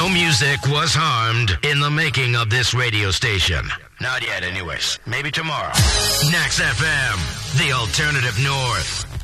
No music was harmed in the making of this radio station. Not yet, anyways. Maybe tomorrow. Nax FM, the alternative north.